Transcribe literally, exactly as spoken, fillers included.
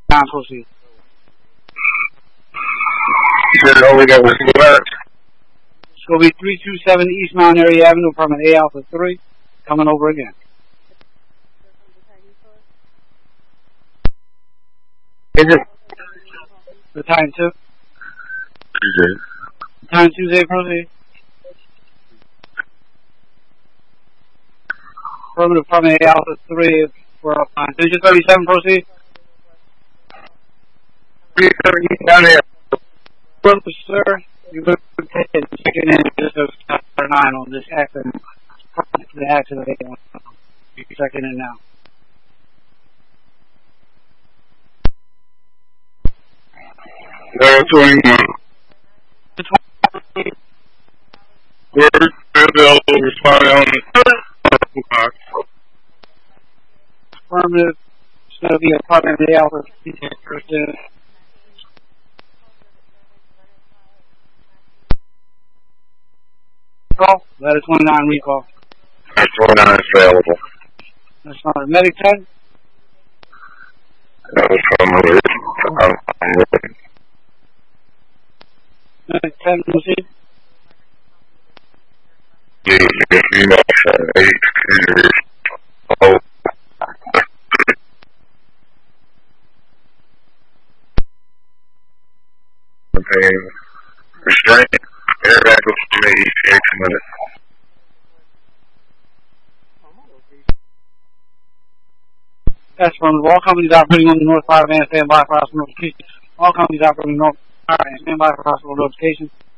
Nine, proceed. You said only that was alert. It's going to be three two seven East Mount Airy Avenue, apartment A Alpha three. Coming over again. Is it? The time two. Tuesday. Time Tuesday, proceed. Affirmative, apartment A Alpha three. We're up on. Digit thirty-seven, proceed. three thirty down there. Well, sir, you look checking in just after nine on this accident. The accident. You're checking in now. Zero twenty-one. Word, Bill, responding on the box. Affirmative. It's going to be apartment A Alpha three. Call. Letter twenty-nine recall. twenty-nine is available. That's not medic ten. That was from the um, Medic ten, proceed. the email from eight oh. Contain restraint. Airbag was from the E P A minutes. That's from all companies operating on the North Side and stand by for hospital notification. All companies operating on the North Side and stand by for hospital notification.